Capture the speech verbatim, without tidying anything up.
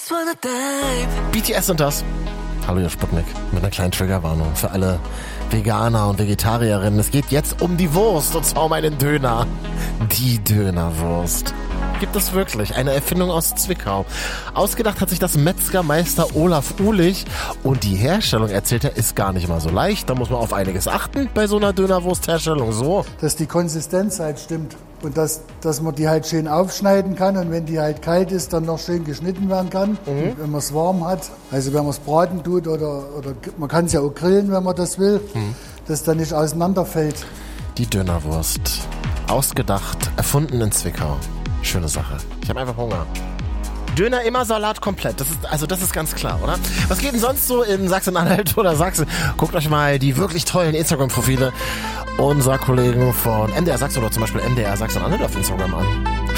B T S und das. Hallo, ihr Sputnik. Mit einer kleinen Triggerwarnung für alle Veganer und Vegetarierinnen. Es geht jetzt um die Wurst, und zwar um einen Döner. Die Dönerwurst. Gibt es wirklich. Eine Erfindung aus Zwickau. Ausgedacht hat sich das Metzgermeister Olaf Uhlich. Und die Herstellung, erzählt er, ist gar nicht mal so leicht. Da muss man auf einiges achten bei so einer Dönerwurstherstellung. So. Dass die Konsistenz halt stimmt. Und dass, dass man die halt schön aufschneiden kann. Und wenn die halt kalt ist, dann noch schön geschnitten werden kann. Mhm. Wenn man es warm hat. Also wenn man es braten tut oder, oder man kann es ja auch grillen, wenn man das will. Mhm. Dass es dann nicht auseinanderfällt. Die Dönerwurst. Ausgedacht, erfunden in Zwickau. Schöne Sache. Ich habe einfach Hunger. Döner immer Salat komplett. Das ist, also das ist ganz klar, oder? Was geht denn sonst so in Sachsen-Anhalt oder Sachsen? Guckt euch mal die wirklich tollen Instagram-Profile unserer Kollegen von M D R Sachsen oder zum Beispiel M D R Sachsen-Anhalt auf Instagram an.